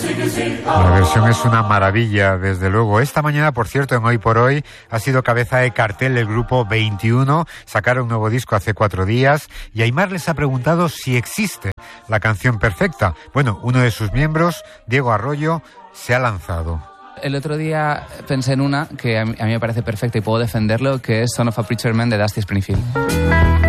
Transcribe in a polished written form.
La versión es una maravilla, desde luego. Esta mañana, por cierto, en Hoy por Hoy, ha sido cabeza de cartel del grupo 21. Sacaron un nuevo disco hace 4 días y Aimar les ha preguntado si existe la canción perfecta. Bueno, uno de sus miembros, Diego Arroyo, se ha lanzado. El otro día pensé en una que a mí me parece perfecta y puedo defenderlo, que es Son of a Preacher Man de Dusty Springfield.